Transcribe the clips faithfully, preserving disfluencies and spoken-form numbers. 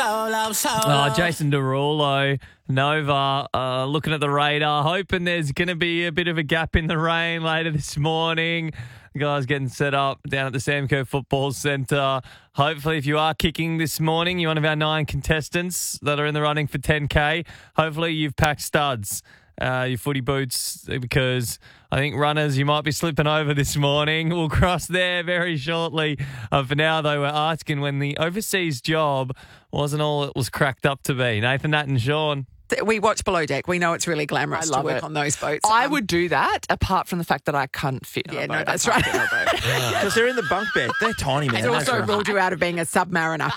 solo, solo. Oh, Jason Derulo, Nova, uh, looking at the radar, hoping there's going to be a bit of a gap in the rain later this morning. The guys getting set up down at the Samco Football Centre. Hopefully, if you are kicking this morning, you're one of our nine contestants that are in the running for ten K. Hopefully, you've packed studs. Uh, your footy boots, because I think runners, you might be slipping over this morning. We'll cross there very shortly. Uh, for now, though, we're asking when the overseas job wasn't all it was cracked up to be. Nathan, Nat and Sean. We watch Below Deck. We know it's really glamorous I to love work it. on those boats. I Um, would do that, apart from the fact that I can't fit on Yeah, a boat. no, I that's can't right. fit on a boat. Because they're in the bunk bed. They're tiny, man. It's That's also right. ruled you out of being a submariner.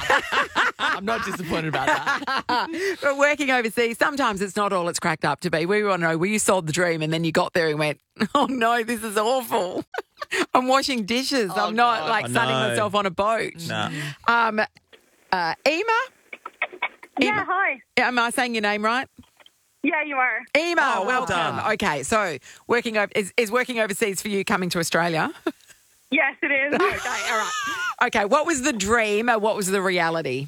I'm not disappointed about that. But working overseas, sometimes it's not all it's cracked up to be. We want to know, were you sold the dream and then you got there and went, oh no, this is awful. I'm washing dishes. Oh, I'm not God. like I sunning know. myself on a boat. Nah. Um, uh, Ema? Yeah, Ema. hi. Am I saying your name right? Yeah, you are. Ema, Oh, well welcome. done. Okay, so working over, is, is working overseas for you coming to Australia? Yes, it is. Okay, all right. Okay, what was the dream and what was the reality?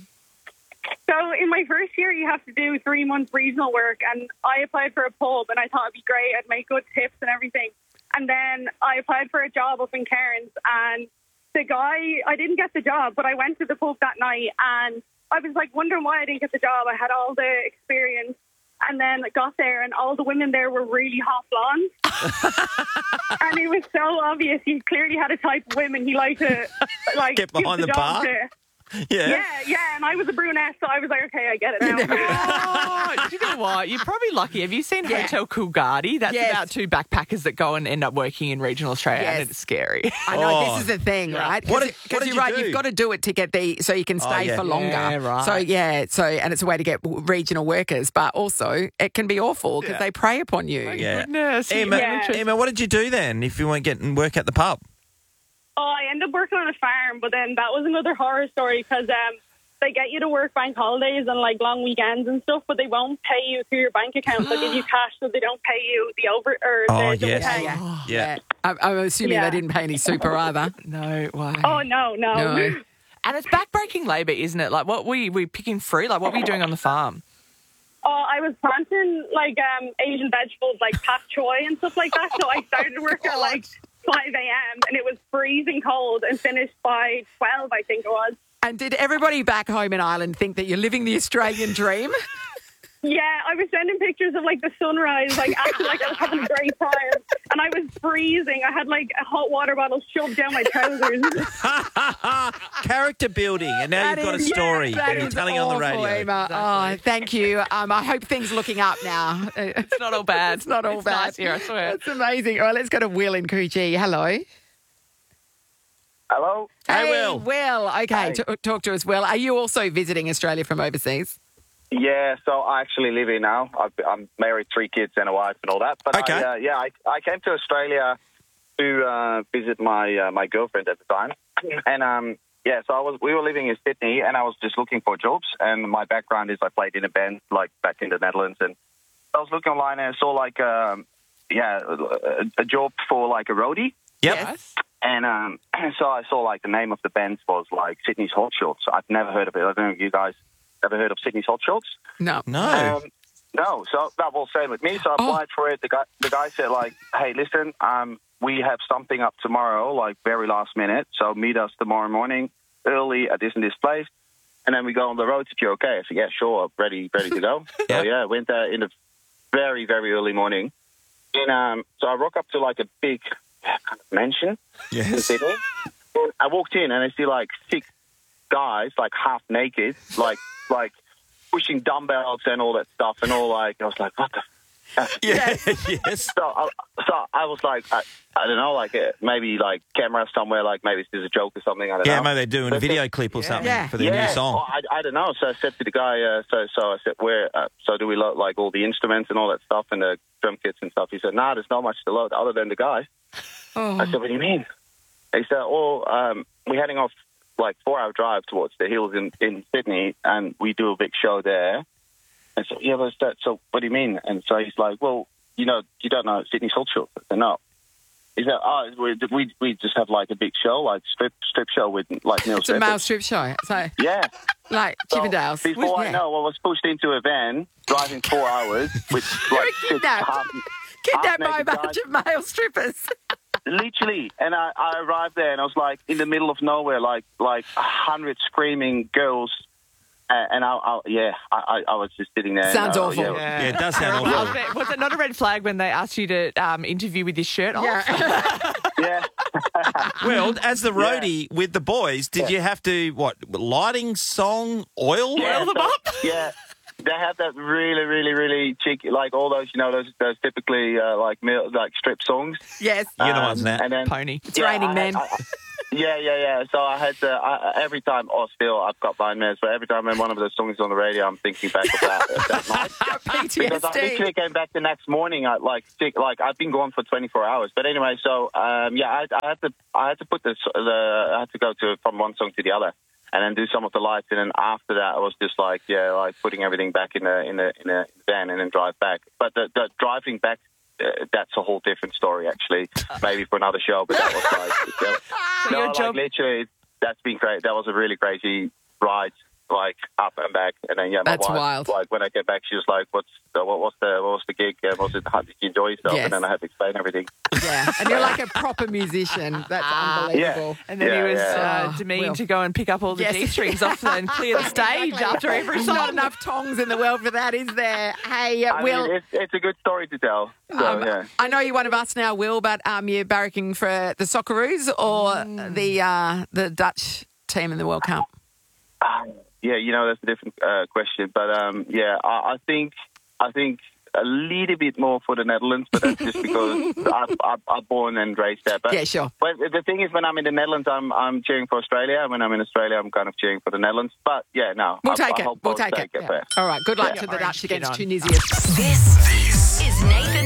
So in my first year, you have to do three months regional work, and I applied for a pub, and I thought it'd be great. I'd make good tips and everything. And then I applied for a job up in Cairns, and the guy, I didn't get the job, but I went to the pub that night, and I was like wondering why I didn't get the job. I had all the experience. And then I got there, and all the women there were really hot blondes. And it was so obvious. He clearly had a type of women he liked to like Get behind give the job bar? to. Yeah. Yeah, yeah, and I was a brunette, so I was like, okay, I get it now. Oh, do you know what? You're probably lucky. Have you seen Yeah. Hotel Coolgardie? That's Yes. about two backpackers that go and end up working in regional Australia, Yes. and it's scary. I know Oh. this is the thing, right? What Because did- what did you're you right, do? you've got to do it to get the so you can Oh, stay yeah. for longer. Yeah, right. So yeah, so and it's a way to get regional workers, but also it can be awful because they prey upon you. Yeah. Goodness. Emma, Yeah. Emma, what did you do then if you weren't getting work at the pub? Oh, I ended up working on a farm, but then that was another horror story because um, they get you to work bank holidays and like long weekends and stuff, but they won't pay you through your bank account. They'll give you cash, so they don't pay you the over or Oh, the double yes. pay. Yeah. Yeah. I'm, I'm assuming Yeah. they didn't pay any super either. No way. Oh no, no. No. And it's backbreaking labour, isn't it? Like, what were you, were you picking fruit? Like, what were you doing on the farm? Oh, I was planting like um, Asian vegetables like pak choi and stuff like that. So I started work at like five a.m. and it was freezing cold and finished by twelve, I think it was. And did everybody back home in Ireland think that you're living the Australian dream? Yeah, I was sending pictures of like the sunrise, like acting like I was having a great time, and I was freezing. I had like a hot water bottle shoved down my trousers. Character building, and now That you've got a is- story That that you're is telling on the awful, radio. Emma. Oh, thank you. Um, I hope things are looking up now. It's not all bad. It's not all It's bad. nice here, I swear. That's amazing. All right, let's go to Will in Coogee. Hello. Hello? Hey, Will. Will. Okay, Hey. t- talk to us, Will. Are you also visiting Australia from overseas? Yeah, so I actually live here now. I've, I'm married, three kids and a wife and all that. But Okay. I, uh, yeah, I, I came to Australia to uh, visit my uh, my girlfriend at the time. And um, yeah, so I was we were living in Sydney and I was just looking for jobs. And my background is I played in a band like back in the Netherlands. And I was looking online and I saw like, um, yeah, a, a job for like a roadie. Yep. Yes. And um, so I saw like the name of the band was like Sydney's Hot Shots. I've never heard of it. I don't know if you guys ever heard of Sydney's Hot Shots. No. No. Um, no, so that was same with me. So I Oh. applied for it. The guy, the guy said like, "Hey, listen, um, we have something up tomorrow, like very last minute. So meet us tomorrow morning early at this and this place, and then we go on the road if you're okay." I said, "Yeah, sure, ready, ready to go." Yeah. So yeah, I went there in the very, very early morning, and um, so I rock up to like a big kind of mansion in Yes. Sydney. And I walked in and I see like six guys, like half naked, like like pushing dumbbells and all that stuff, and all like I was like, what the. F-? Yeah. Yes. So, I, so I was like, I, I don't know, like uh, maybe like camera somewhere, like maybe it's just a joke or something. I don't Yeah, know. maybe they're doing a But video clip or something Yeah. for their yeah, new song. well, I, I don't know. So I said to the guy, uh, so so I said, where? Uh, so do we load like all the instruments and all that stuff and the drum kits and stuff? He said, nah, there's not much to load other than the guy. Oh. I said, what do you mean? He said, oh, um, we're heading off like four-hour drive towards the hills in, in Sydney, and we do a big show there. And so, yeah, what's that? So what do you mean? And so he's like, well, you know, you don't know Sydney's Hot Shots. I said, no. Is that? Oh, we, we we just have like a big show, like strip strip show with like male It's a strippers. male strip show. So, Yeah. like So, Chippendales. before Yeah. I know, I was pushed into a van, driving four hours with like six kidnapped. half, Kidnapped by a half-naked bunch guys. of male strippers. Literally, and I, I arrived there, and I was like in the middle of nowhere, like like a hundred screaming girls, and, and I, I yeah, I, I I was just sitting there. Sounds and, uh, awful. Yeah, Yeah, it does sound Well, awful. but was it not a red flag when they asked you to um, interview with your shirt off? Yeah. yeah. Well, as the roadie with the boys, did you have to, what, lighting, song, oil? Yeah, them so- up? Yeah, they have that really, really, really cheeky, like all those, you know, those, those typically uh, like mil- like strip songs. Yes. You're the Um, ones now. And then, Pony. It's raining I men. had- I- yeah, yeah, yeah. So I had to I, every time. Oh, still, I've got blind meds, but every time when one of those songs is on the radio, I'm thinking back of that, of that night. Because I P T S D. literally came back the next morning. I like sick, like I've been gone for twenty-four hours. But anyway, so um, yeah, I, I had to I had to put this the I had to go to from one song to the other, and then do some of the lights, and then after that, I was just like yeah, like putting everything back in the in the in the van and then drive back. But the, the driving back. Uh, that's a whole different story, actually. Maybe for another show, but that was like, yeah. So no, your like job- literally, that's been great. That was a really crazy ride, like up and back, and then yeah, my That's wife, wild. like when I get back, she was like, "What's the, what, what's the what was the gig? Uh, was it how did you enjoy yourself?" Yes. And then I had to explain everything. Yeah. And you're like a proper musician. That's unbelievable. And then Yeah, he was yeah. uh, Oh, demeaned Will. to go and pick up all the Yes. G strings off and clear the stage Exactly. after every There's song. not enough tongs in the world for that, is there? Hey, uh, I Will. mean, it's, it's a good story to tell. So, Um, yeah. I know you're one of us now, Will, but um, you're barracking for the Socceroos or the uh, the Dutch team in the World Cup? Yeah, you know that's a different uh, question, but um, yeah, I, I think I think a little bit more for the Netherlands, but that's just because I, I, I'm born and raised there. But, Yeah, sure. But the thing is, when I'm in the Netherlands, I'm I'm cheering for Australia, and when I'm in Australia, I'm kind of cheering for the Netherlands. But yeah, no, We'll I, take I it. hope We'll both take they it. get Yeah. there. All right. Good luck Yeah. to the Orange, Dutch get against on. Tunisia. This is Nathan